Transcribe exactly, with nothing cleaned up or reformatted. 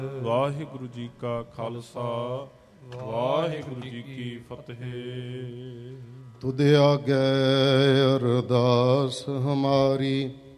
ਵਾਹਿਗੁਰੂ ਜੀ ਕਾ ਖਾਲਸਾ ਵਾਹਿਗੁਰੂ ਜੀ ਕੀ ਫਤਿਹ। ਤੁਧ ਆਗੇ ਅਰਦਾਸ ਹਮਾਰੀ